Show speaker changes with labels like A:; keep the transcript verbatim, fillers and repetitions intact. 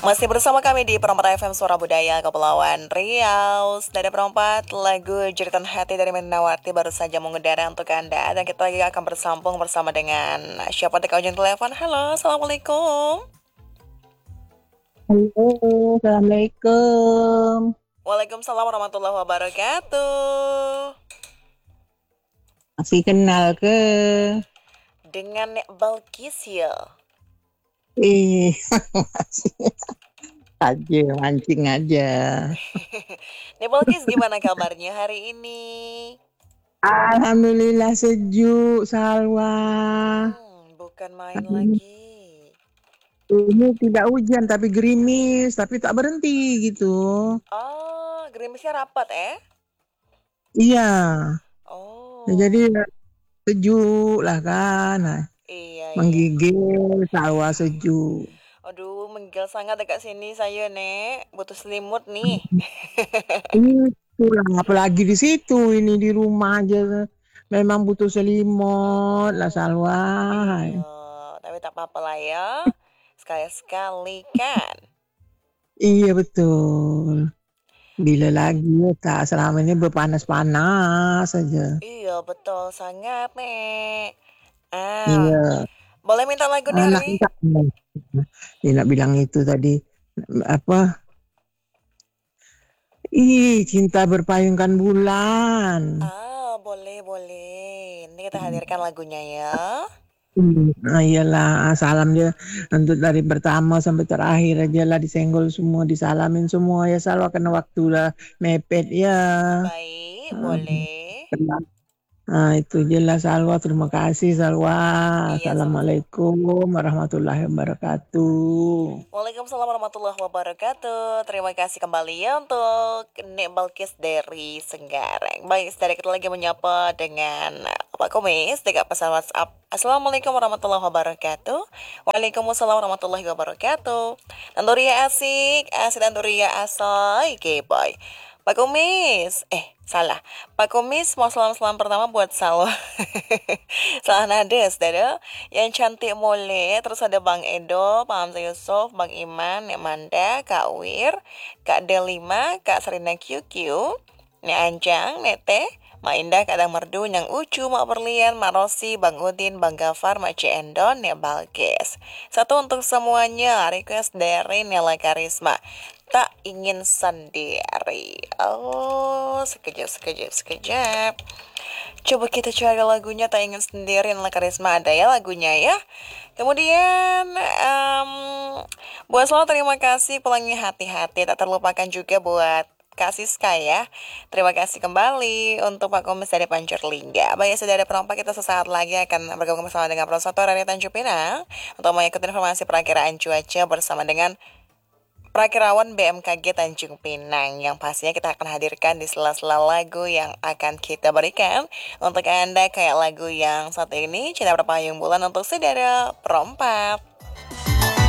A: Masih bersama kami di Perempat F M Suara Budaya Kepulauan Riau. Dari Perempat, lagu Jeritan Hati dari Menawarti baru saja mengudara untuk Anda. Dan kita lagi akan bersambung bersama dengan siapa di ujung telepon. Halo, Assalamualaikum.
B: Halo, Assalamualaikum.
A: Waalaikumsalam warahmatullahi wabarakatuh.
B: Masih kenal ke?
A: Dengan Nek Balkis ya.
B: Ih, masih aja, mancing aja.
A: Nek Balkis gimana kabarnya hari ini?
B: Alhamdulillah sejuk, Salwa.
A: Hmm, bukan main lagi.
B: Ini tidak hujan, tapi gerimis, tapi tak berhenti gitu.
A: Oh, gerimisnya rapat eh?
B: Iya, ya, jadi
A: Oh,
B: ya, sejuk lah kan. Nah,
A: iya iya.
B: menggigil, Salwa sejuk.
A: Aduh, menggil sangat dekat sini saya, Nek. Butuh selimut nih.
B: Itu lah, apalagi di situ, ini di rumah aja. Memang butuh selimut lah,
A: Mm-mm.
B: Salwa.
A: Iya, tapi tak apa-apa lah ya. Sekali-sekali kan.
B: Iya betul. Bila lagi ya tak selama ini berpanas-panas saja.
A: Iya, betul sangat, Nek. Ah,
B: Iya,
A: boleh minta lagu nih
B: anak
A: hari?
B: tak. Dia nak bilang itu tadi apa? Ih, cinta berpayungkan bulan.
A: Ah, boleh, boleh. Ini kita hadirkan lagunya ya.
B: Hmm. Nah, iyalah salam dia untuk dari pertama sampai terakhir aja lah disenggol semua, disalamin semua ya selalu kena waktu lah mepet ya.
A: Baik,
B: Hmm.
A: boleh.
B: Nah, itu jelas Salwa. Terima kasih Salwa.
A: Iya, sama-sama.
B: Assalamualaikum warahmatullahi wabarakatuh.
A: Waalaikumsalam warahmatullahi wabarakatuh. Terima kasih kembali ya untuk Nek Balkis dari Senggareng. Baik, sedari kita lagi menyapa dengan Pak Komis dekat pesan WhatsApp. Assalamualaikum warahmatullahi wabarakatuh. Waalaikumsalam warahmatullahi wabarakatuh. Tandoria asik, asik Tandoria asai, oke boy. Pak Kumis, eh salah. Pak Kumis mau salam-salam pertama buat Salwa. Salah nada, saudara. Yang cantik mole, terus ada Bang Edo, Pak Hamzah Yusuf, Bang Iman, Nek Manda, Kak Wir, Kak Delima, Kak Serina Q Q, Nek Anjang, Nek Teh, Mak Indah, Kak Dang Merdu, Yang Ucu, Mak Berlian, Mak Rosi, Bang Udin, Bang Gafar, Mak Ciendon, Nek Balkis. Satu untuk semuanya, request dari Nela Karisma. Tak ingin sendiri. Oh, sekejap, sekejap, sekejap. Coba kita cari lagunya Tak Ingin Sendiri Nela Karisma, ada ya lagunya ya. Kemudian em, buat selalu terima kasih pulangnya hati-hati. Tak terlupakan juga buat Kak Siska ya. Terima kasih kembali untuk Pak Komis dari Pancurlingga. Baik, sudah ada perompak kita sesaat lagi akan bergabung bersama dengan Prosoto Rani Tanjung Pinang untuk mengikuti informasi perakiraan cuaca bersama dengan Prakirawan B M K G Tanjung Pinang yang pastinya kita akan hadirkan di sela-sela lagu yang akan kita berikan untuk Anda kayak lagu yang satu ini Cinta Berpayung Bulan untuk saudara perompak.